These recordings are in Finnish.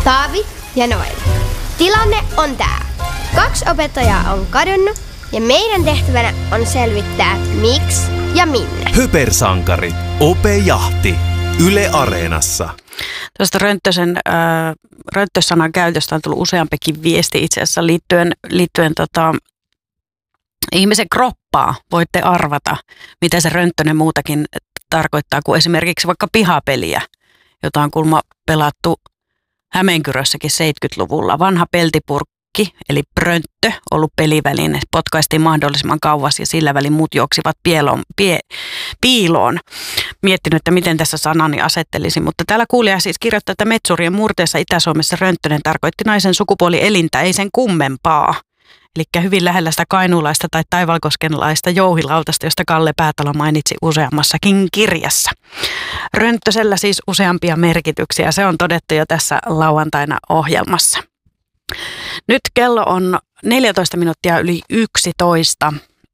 Taavi ja Noel. Tilanne on tää. 2 opettajaa on kadonnut ja meidän tehtävänä on selvittää miksi ja minne. Hypersankarit. Ope-jahti. Yle Areenassa. Tuosta rönttösanan käytöstä on tullut useampikin viesti itse asiassa liittyen ihmisen kroppaa. Voitte arvata, mitä se rönttönen muutakin tarkoittaa kuin esimerkiksi vaikka pihapeliä, jota on kuulemma pelattu Hämeenkyrössäkin 70-luvulla. Vanha peltipurkki, eli prönttö, ollut peliväline, potkaistiin mahdollisimman kauas ja sillä välin muut juoksivat piiloon. Miettinyt, että miten tässä sanani asettelisin, mutta täällä kuulija siis kirjoittaa, että metsurien murteessa Itä-Suomessa rönttönen tarkoitti naisen sukupuolielintä, ei sen kummempaa. Eli hyvin lähellä sitä kainuulaista tai taivalkoskenlaista jouhilautasta, josta Kalle Päätalo mainitsi useammassakin kirjassa. Rönttösellä siis useampia merkityksiä, se on todettu jo tässä lauantaina ohjelmassa. Nyt kello on 14 minuuttia yli 11.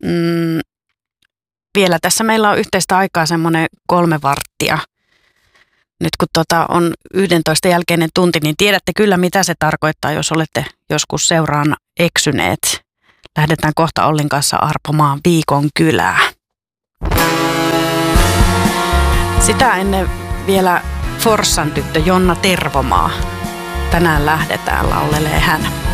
Vielä tässä meillä on yhteistä aikaa semmoinen 3 varttia. Nyt kun on 11 jälkeinen tunti, niin tiedätte kyllä mitä se tarkoittaa, jos olette joskus seuraan eksyneet. Lähdetään kohta Ollin kanssa arpomaan viikon kylää. Sitä ennen vielä Forssan tyttö Jonna Tervomaa. Tänään lähdetään, laulelee hän.